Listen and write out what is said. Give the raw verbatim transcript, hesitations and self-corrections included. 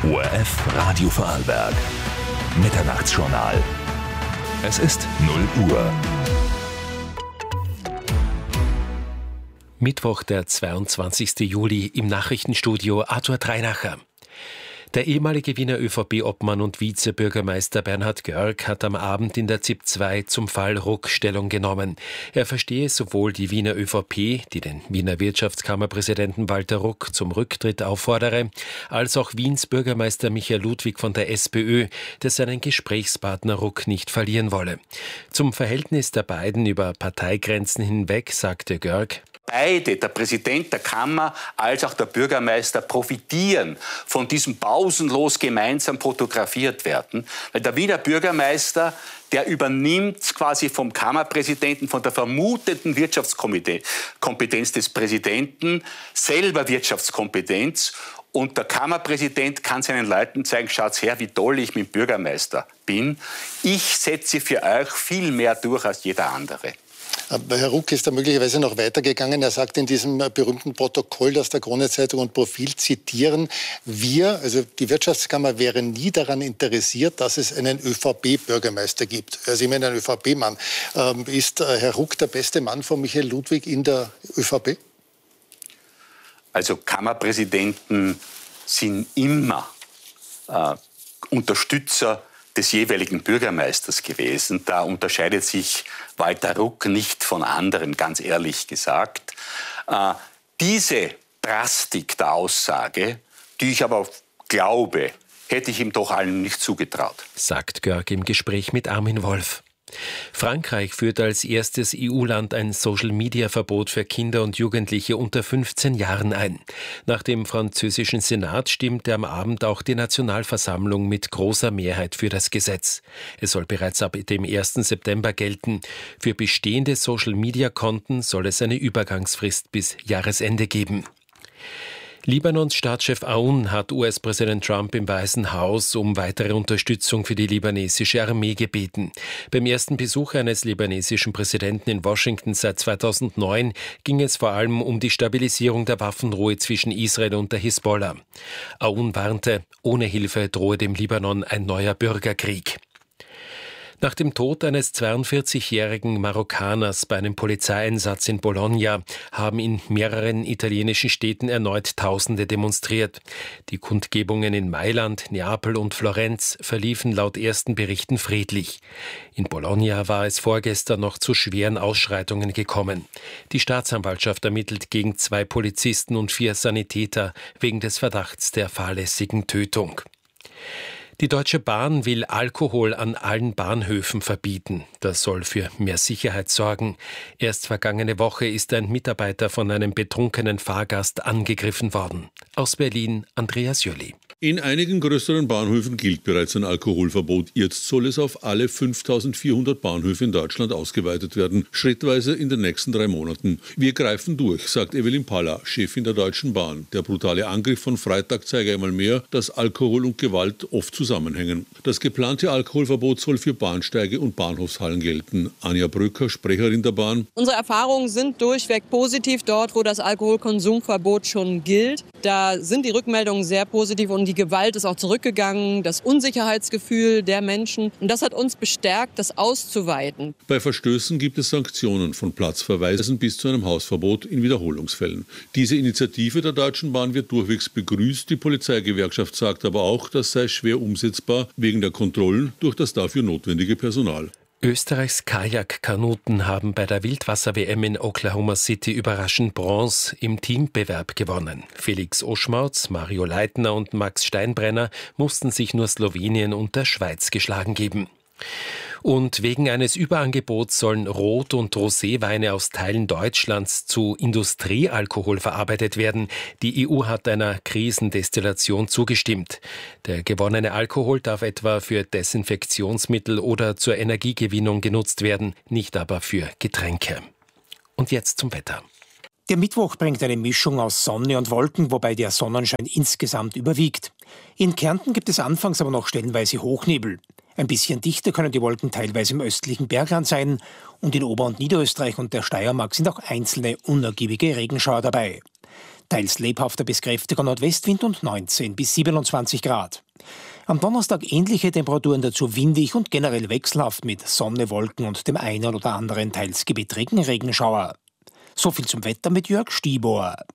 O R F Radio Vorarlberg. Mitternachtsjournal. Es ist null Uhr. Mittwoch, der zweiundzwanzigsten Juli, im Nachrichtenstudio Arthur Dreinacher. Der ehemalige Wiener ÖVP-Obmann und Vizebürgermeister Bernhard Görg hat am Abend in der Z I P zwei zum Fall Ruck Stellung genommen. Er verstehe sowohl die Wiener ÖVP, die den Wiener Wirtschaftskammerpräsidenten Walter Ruck zum Rücktritt auffordere, als auch Wiens Bürgermeister Michael Ludwig von der SPÖ, der seinen Gesprächspartner Ruck nicht verlieren wolle. Zum Verhältnis der beiden über Parteigrenzen hinweg sagte Görg: Beide, der Präsident der Kammer als auch der Bürgermeister, profitieren von diesem pausenlos gemeinsam fotografiert werden. Weil der Wiener Bürgermeister, der übernimmt quasi vom Kammerpräsidenten, von der vermuteten Wirtschaftskompetenz des Präsidenten, selber Wirtschaftskompetenz. Und der Kammerpräsident kann seinen Leuten zeigen, schaut her, wie toll ich mit dem Bürgermeister bin. Ich setze für euch viel mehr durch als jeder andere. Aber Herr Ruck ist da möglicherweise noch weitergegangen. Er sagt in diesem berühmten Protokoll, das der Krone-Zeitung und Profil zitieren, wir, also die Wirtschaftskammer, wäre nie daran interessiert, dass es einen ÖVP-Bürgermeister gibt. Also ich meine, ein ÖVP-Mann. Ähm, ist äh, Herr Ruck der beste Mann von Michael Ludwig in der ÖVP? Also Kammerpräsidenten sind immer äh, Unterstützer des jeweiligen Bürgermeisters gewesen. Da unterscheidet sich Walter Ruck nicht von anderen, ganz ehrlich gesagt. Äh, diese Drastik der Aussage, die ich aber glaube, hätte ich ihm doch allen nicht zugetraut. Sagt Görg im Gespräch mit Armin Wolf. Frankreich führt als erstes E U-Land ein Social-Media-Verbot für Kinder und Jugendliche unter fünfzehn Jahren ein. Nach dem französischen Senat stimmte am Abend auch die Nationalversammlung mit großer Mehrheit für das Gesetz. Es soll bereits ab dem ersten September gelten. Für bestehende Social-Media-Konten soll es eine Übergangsfrist bis Jahresende geben. Libanons Staatschef Aoun hat U S-Präsident Trump im Weißen Haus um weitere Unterstützung für die libanesische Armee gebeten. Beim ersten Besuch eines libanesischen Präsidenten in Washington seit zweitausendneun ging es vor allem um die Stabilisierung der Waffenruhe zwischen Israel und der Hisbollah. Aoun warnte, ohne Hilfe drohe dem Libanon ein neuer Bürgerkrieg. Nach dem Tod eines zweiundvierzigjährigen Marokkaners bei einem Polizeieinsatz in Bologna haben in mehreren italienischen Städten erneut Tausende demonstriert. Die Kundgebungen in Mailand, Neapel und Florenz verliefen laut ersten Berichten friedlich. In Bologna war es vorgestern noch zu schweren Ausschreitungen gekommen. Die Staatsanwaltschaft ermittelt gegen zwei Polizisten und vier Sanitäter wegen des Verdachts der fahrlässigen Tötung. Die Deutsche Bahn will Alkohol an allen Bahnhöfen verbieten. Das soll für mehr Sicherheit sorgen. Erst vergangene Woche ist ein Mitarbeiter von einem betrunkenen Fahrgast angegriffen worden. Aus Berlin, Andreas Jölli. In einigen größeren Bahnhöfen gilt bereits ein Alkoholverbot. Jetzt soll es auf alle fünftausendvierhundert Bahnhöfe in Deutschland ausgeweitet werden, schrittweise in den nächsten drei Monaten. Wir greifen durch, sagt Evelyn Paller, Chefin der Deutschen Bahn. Der brutale Angriff von Freitag zeige einmal mehr, dass Alkohol und Gewalt oft zusammenhängen. Das geplante Alkoholverbot soll für Bahnsteige und Bahnhofshallen gelten. Anja Bröcker, Sprecherin der Bahn. Unsere Erfahrungen sind durchweg positiv dort, wo das Alkoholkonsumverbot schon gilt. Da sind die Rückmeldungen sehr positiv und die Die Gewalt ist auch zurückgegangen, das Unsicherheitsgefühl der Menschen. Und das hat uns bestärkt, das auszuweiten. Bei Verstößen gibt es Sanktionen von Platzverweisen bis zu einem Hausverbot in Wiederholungsfällen. Diese Initiative der Deutschen Bahn wird durchwegs begrüßt. Die Polizeigewerkschaft sagt aber auch, das sei schwer umsetzbar wegen der Kontrollen durch das dafür notwendige Personal. Österreichs Kajak-Kanuten haben bei der Wildwasser-W M in Oklahoma City überraschend Bronze im Teambewerb gewonnen. Felix Oschmautz, Mario Leitner und Max Steinbrenner mussten sich nur Slowenien und der Schweiz geschlagen geben. Und wegen eines Überangebots sollen Rot- und Roséweine aus Teilen Deutschlands zu Industriealkohol verarbeitet werden. Die E U hat einer Krisendestillation zugestimmt. Der gewonnene Alkohol darf etwa für Desinfektionsmittel oder zur Energiegewinnung genutzt werden, nicht aber für Getränke. Und jetzt zum Wetter. Der Mittwoch bringt eine Mischung aus Sonne und Wolken, wobei der Sonnenschein insgesamt überwiegt. In Kärnten gibt es anfangs aber noch stellenweise Hochnebel. Ein bisschen dichter können die Wolken teilweise im östlichen Bergland sein und in Ober- und Niederösterreich und der Steiermark sind auch einzelne unergiebige Regenschauer dabei. Teils lebhafter bis kräftiger Nordwestwind und neunzehn bis siebenundzwanzig Grad. Am Donnerstag ähnliche Temperaturen, dazu windig und generell wechselhaft mit Sonne, Wolken und dem einen oder anderen teils gewittrigen Regenschauer. So viel zum Wetter mit Jörg Stibor.